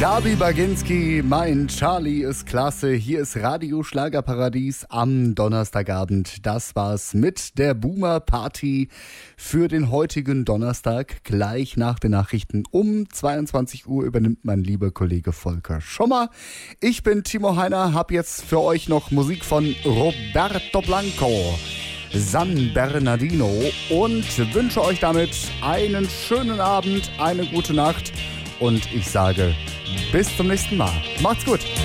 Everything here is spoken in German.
Gabi Baginski, mein Charlie ist klasse. Hier ist Radio Schlagerparadies am Donnerstagabend. Das war's mit der Boomer Party für den heutigen Donnerstag. Gleich nach den Nachrichten um 22 Uhr übernimmt mein lieber Kollege Volker Schommer. Ich bin Timo Heiner, hab jetzt für euch noch Musik von Roberto Blanco, San Bernardino und wünsche euch damit einen schönen Abend, eine gute Nacht und ich sage bis zum nächsten Mal. Macht's gut!